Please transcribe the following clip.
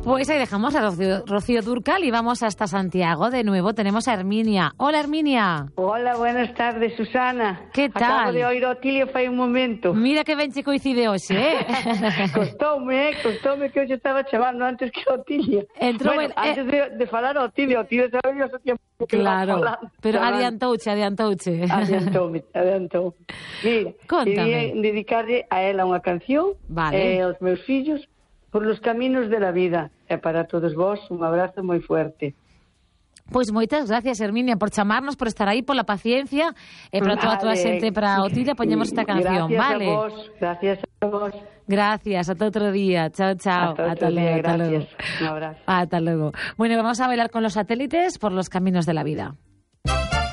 Pues ahí dejamos a Rocío Dúrcal y vamos hasta Santiago de nuevo. Tenemos a Herminia. Hola, Herminia. Hola, buenas tardes, Susana. Que tal? Acabo de oír Otilio fai un momento. Mira que ben che coincide hoxe, Costoume que hoxe estaba chamando antes que Otilio. Entrou antes de falar Otilio sabe o tiempo que claro, falando, pero chamando. adiantouche. Adiantou. Mira, Contame. quería dedicarle a ela unha canción, vale. aos meus fillos, por los caminos de la vida. E para todos vos, un abrazo moi fuerte. Pois moitas gracias, Herminia, por chamarnos, por estar aí, pola paciencia e para toda a túa xente, para Otilia, poñemos esta canción, Gracias a vos. Gracias, ata outro día. Chao. Hasta luego. Un abrazo. Hasta luego. Bueno, vamos a bailar con los satélites por los caminos de la vida.